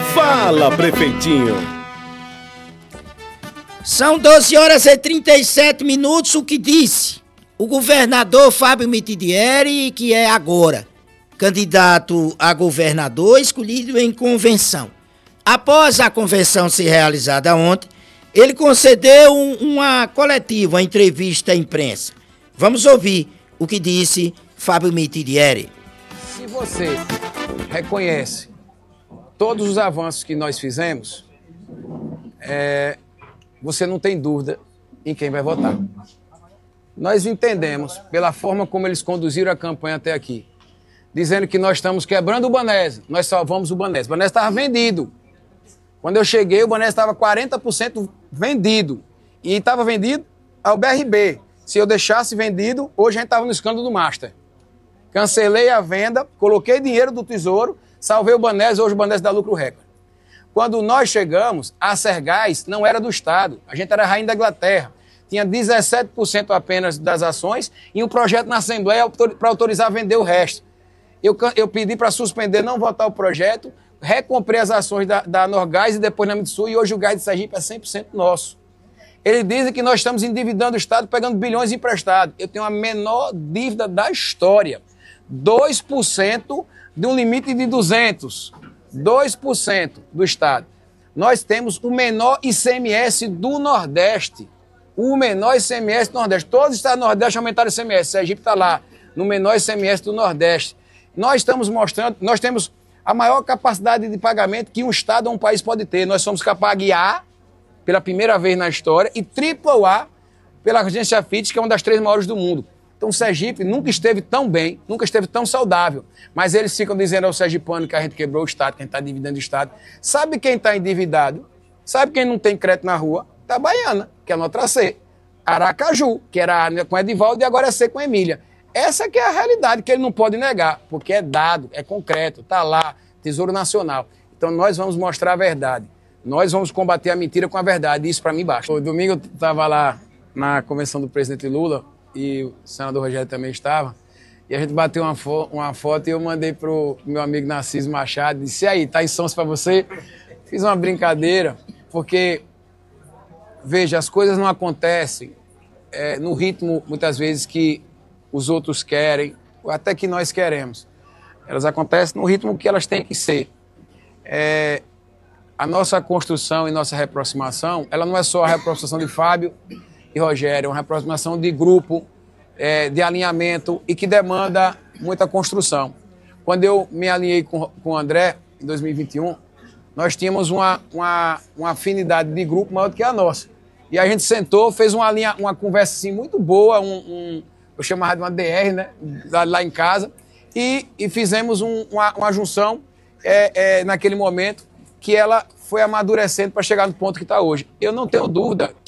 Fala, prefeitinho. São 12 horas e 37 minutos, o que disse o governador Fábio Mitidieri, que é agora candidato a governador, escolhido em convenção. Após a convenção ser realizada ontem, ele concedeu uma coletiva, uma entrevista à imprensa. Vamos ouvir o que disse Fábio Mitidieri. Se você reconhece todos os avanços que nós fizemos, você não tem dúvida em quem vai votar. Nós entendemos, pela forma como eles conduziram a campanha até aqui, dizendo que nós estamos quebrando o Banese, nós salvamos o Banese. O Banese estava vendido. Quando eu cheguei, o Banese estava 40% vendido. E estava vendido ao BRB. Se eu deixasse vendido, hoje a gente estava no escândalo do Master. Cancelei a venda, coloquei dinheiro do Tesouro, salvei o Banese, hoje o Banese dá lucro recorde. Quando nós chegamos, a Sergás não era do Estado. A gente era a rainha da Inglaterra. Tinha 17% apenas das ações e um projeto na Assembleia para autorizar a vender o resto. Eu pedi para suspender, não votar o projeto, recomprei as ações da Norgás e depois na Mitsui, e hoje o gás de Sergipe é 100% nosso. Eles dizem que nós estamos endividando o Estado, pegando bilhões emprestados. Eu tenho a menor dívida da história. 2% de um limite de 200. 2% do Estado. Nós temos o menor ICMS do Nordeste. O menor ICMS do Nordeste. Todos os estados do Nordeste aumentaram o ICMS. Sergipe está lá, no menor ICMS do Nordeste. Nós estamos mostrando, nós temos a maior capacidade de pagamento que um Estado ou um país pode ter. Nós somos capazes de A, pela primeira vez na história, e AAA pela agência Fitch, que é uma das 3 maiores do mundo. Então o Sergipe nunca esteve tão bem, nunca esteve tão saudável. Mas eles ficam dizendo ao sergipano que a gente quebrou o Estado, que a gente está endividando o Estado. Sabe quem está endividado? Sabe quem não tem crédito na rua? Itabaiana, que é a nota C. Aracaju, que era A com Edivaldo e agora é C com Emília. Essa que é a realidade que ele não pode negar, porque é dado, é concreto, está lá, Tesouro Nacional. Então nós vamos mostrar a verdade. Nós vamos combater a mentira com a verdade, e isso para mim basta. O domingo eu estava lá na convenção do presidente Lula, e o senador Rogério também estava, e a gente bateu uma foto e eu mandei pro meu amigo Narciso Machado, disse, e aí, tá em sons para você? Fiz uma brincadeira, porque, veja, as coisas não acontecem no ritmo, muitas vezes, que os outros querem, ou até que nós queremos. Elas acontecem no ritmo que elas têm que ser. A nossa construção e nossa reaproximação, ela não é só a reaproximação de Fábio e Rogério, é uma reaproximação de grupo, de alinhamento e que demanda muita construção. Quando eu me alinhei com o André, em 2021, nós tínhamos uma afinidade de grupo maior do que a nossa. E a gente sentou, fez uma conversa assim, muito boa, eu chamava de uma DR, né, lá em casa, e fizemos uma junção naquele momento que ela foi amadurecendo para chegar no ponto que está hoje. Eu não tenho dúvida